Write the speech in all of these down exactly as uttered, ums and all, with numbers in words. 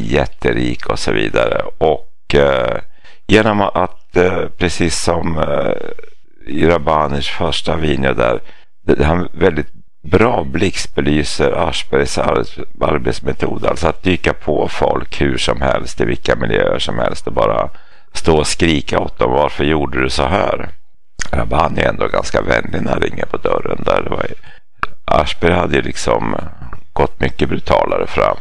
bli jätterik och så vidare. Och eh, genom att, eh, precis som eh, i Rabanis första video där, det, han väldigt bra blixtbelyser Aschbergs arbetsmetod, alltså att dyka på folk hur som helst i vilka miljöer som helst och bara stå och skrika åt dem, varför gjorde du så här? Rabani är ändå ganska vänlig när han ringer på dörren där. Det var, Aschberg hade ju liksom gått mycket brutalare fram.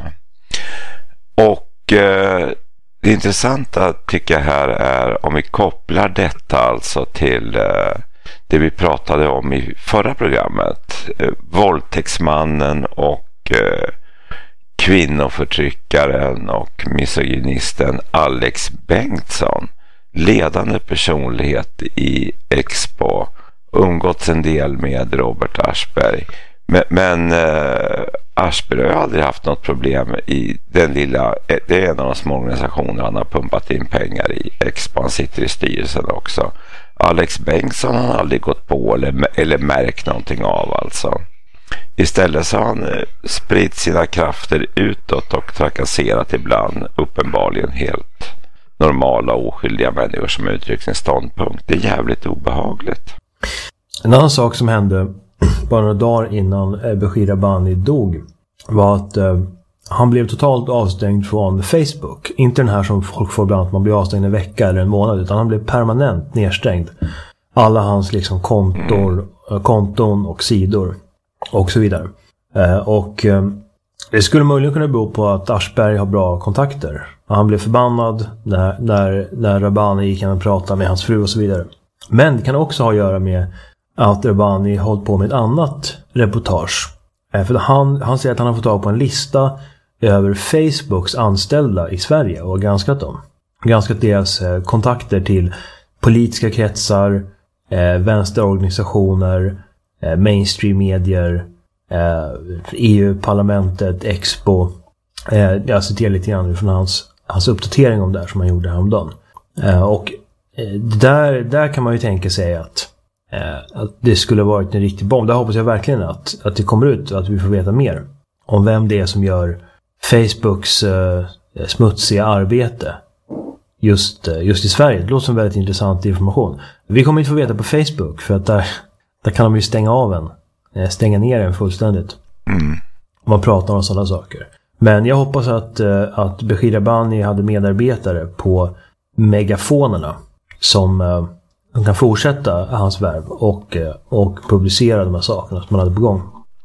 Och eh, det intressanta tycker jag här är om vi kopplar detta alltså till eh, det vi pratade om i förra programmet, eh, våldtäktsmannen och eh, kvinnoförtryckaren och misogynisten Alex Bengtsson, ledande personlighet i Expo, umgåtts en del med Robert Aschberg, men, men eh, Aschberg har aldrig haft något problem i den lilla, det är en av de små organisationer han har pumpat in pengar i. Expo, han sitter i styrelsen också. Alex Bengtsson har aldrig gått på eller, eller märkt någonting av alltså. Istället så har han spritt sina krafter utåt och trakasserat ibland uppenbarligen helt normala och oskyldiga människor som uttrycker sin ståndpunkt. Det är jävligt obehagligt. En annan sak som hände bara några dagar innan Bashir Rabbani dog var att eh, han blev totalt avstängd från Facebook. Inte den här som folk får ibland att man blir avstängd en vecka eller en månad, utan han blev permanent nedstängd. Alla hans liksom kontor, mm. konton och sidor och så vidare. Eh, och eh, det skulle möjligen kunna bero på att Aschberg har bra kontakter. Han blev förbannad när, när, när Rabbani gick och pratade med hans fru och så vidare. Men det kan också ha att göra med att Rabbani har hållit på med ett annat reportage. Eh, för han, han säger att han har fått tag på en lista över Facebooks anställda i Sverige och granskat dem. Granskat deras eh, kontakter till politiska kretsar, eh, vänsterorganisationer, eh, mainstream-medier, eh, E U-parlamentet, Expo. Eh, jag citerar lite grann från hans, hans uppdatering om det här som han gjorde häromdagen. Eh, och eh, där, där kan man ju tänka sig att, eh, att det skulle varit en riktig bomb. Där hoppas jag verkligen att, att det kommer ut och att vi får veta mer om vem det är som gör Facebooks eh, smutsiga arbete just, eh, just i Sverige. Det låter som väldigt intressant information. Vi kommer inte få veta på Facebook för att där, där kan de ju stänga av en. Eh, stänga ner en fullständigt. Mm. Om man pratar om sådana saker. Men jag hoppas att, eh, att Bashir Rabbani hade medarbetare på megafonerna som eh, de kan fortsätta hans värv och, eh, och publicera de här sakerna som man hade på gång.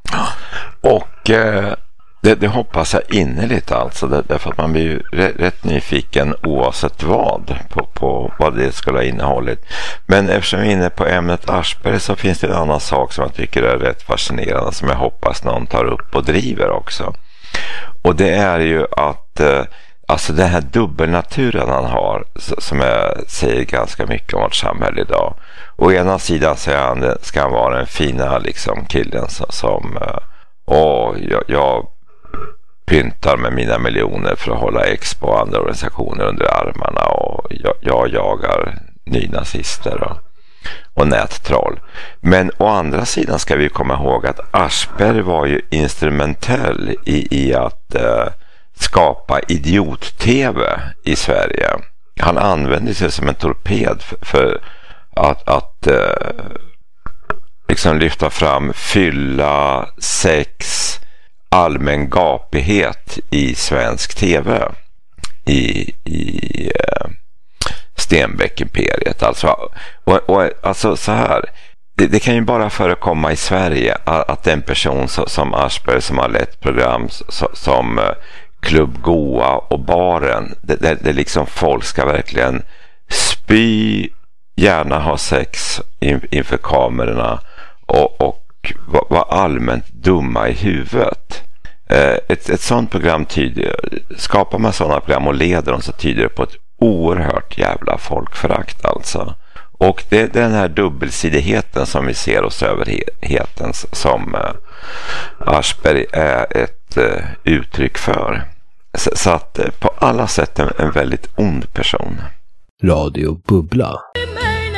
Och eh, det, det hoppas jag innerligt alltså, det, därför att man blir ju rätt, rätt nyfiken oavsett vad på, på vad det skulle ha innehållit. Men eftersom vi är inne på ämnet Aschberg så finns det en annan sak som jag tycker är rätt fascinerande som jag hoppas någon tar upp och driver också. Och det är ju att eh, alltså den här dubbelnaturen han har, som jag säger ganska mycket om vårt samhälle idag. Å ena sidan så är han, ska han vara den fina liksom, killen som, som och jag, jag pyntar med mina miljoner för att hålla Expo och andra organisationer under armarna och jag, jag jagar nynazister och, och nättroll. Men å andra sidan ska vi komma ihåg att Aschberg var ju instrumentell i, i att eh, skapa idiot-tv i Sverige. Han använde sig som en torped för, för att, att eh, liksom lyfta fram fylla, sex, allmän gapighet i svensk tv i, i eh, Stenbeck-imperiet. Alltså, och, och, alltså så här, det, det kan ju bara förekomma i Sverige att, att en person så, som Aschberg som har lett program så, som eh, Klubb Goa och Baren, det, det, det liksom folk ska verkligen spy, gärna ha sex in, inför kamerorna och, och vara var allmänt dumma i huvudet. Eh, ett, ett sånt program tyder, skapar man sådana program och leder dem så tyder det på ett oerhört jävla folkförakt alltså. Och det är den här dubbelsidigheten som vi ser hos överheten som eh, Aschberg är ett eh, uttryck för. Så, så att eh, på alla sätt en, en väldigt ond person. Radio Bubbla.